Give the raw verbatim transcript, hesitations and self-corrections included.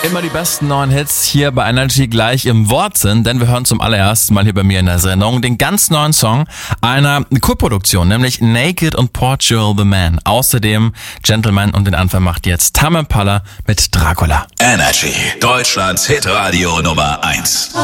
Immer die besten neuen Hits hier bei Energy gleich im Wortsinn, denn wir hören zum allerersten Mal hier bei mir in der Sendung den ganz neuen Song einer Co-Produktion, nämlich Naked und Portugal the Man. Außerdem Gentleman und den Anfang macht jetzt Tame Impala mit Dracula. Energy, Deutschlands Hitradio Nummer eins.